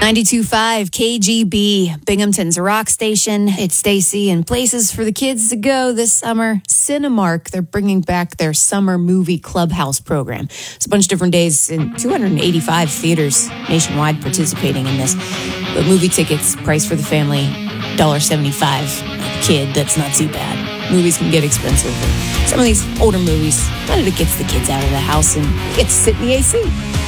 92.5 KGB, Binghamton's rock station. It's Stacy, and places for the kids to go this summer. Cinemark, they're bringing back their summer movie clubhouse program. It's a bunch of different days in 285 theaters nationwide participating in this. But movie tickets, price for the family, $1.75. Kid, that's not too bad. Movies can get expensive. And some of these older movies, none of it gets the kids out of the house and you get to sit in the AC.